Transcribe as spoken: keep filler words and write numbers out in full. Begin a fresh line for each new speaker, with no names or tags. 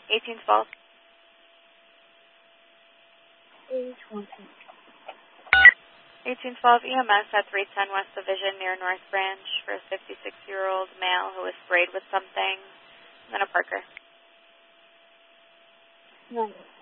eighteen twelve. eighteen twelve E M S at three ten West Division near North Branch for a fifty-six-year-old male who was sprayed with something. And then a Parker.
Nice.